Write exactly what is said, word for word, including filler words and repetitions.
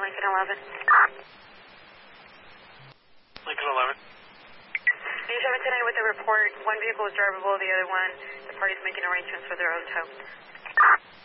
Lincoln eleven. Lincoln eleven. News seven ten with a report. One vehicle is drivable, the other one, the party's making arrangements for their own tow.